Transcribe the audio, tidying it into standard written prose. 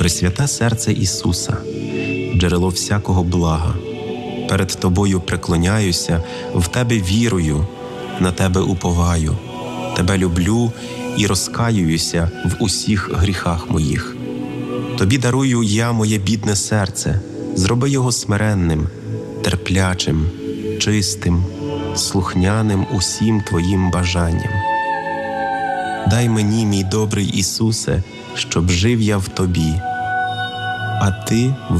Пресвяте серце Ісуса, джерело всякого блага, перед Тобою преклоняюся, в Тебе вірую, на Тебе уповаю, Тебе люблю і розкаююся в усіх гріхах моїх. Тобі дарую я моє бідне серце, зроби його смиренним, терплячим, чистим, слухняним усім Твоїм бажанням. Дай мені, мій добрий Ісусе, щоб жив я в Тобі, а Ти в